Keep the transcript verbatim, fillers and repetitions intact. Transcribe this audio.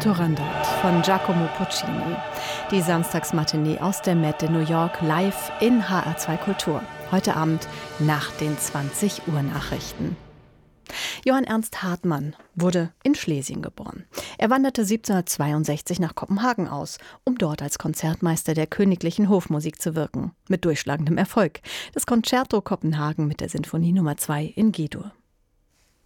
Turandot von Giacomo Puccini. Die Samstagsmatinee aus der Met in New York live in H R zwei Kultur. Heute Abend nach den zwanzig Uhr Nachrichten. Johann Ernst Hartmann wurde in Schlesien geboren. Er wanderte siebzehnhundertzweiundsechzig nach Kopenhagen aus, um dort als Konzertmeister der königlichen Hofmusik zu wirken. Mit durchschlagendem Erfolg. Das Concerto Kopenhagen mit der Sinfonie Nummer zwei in G-Dur.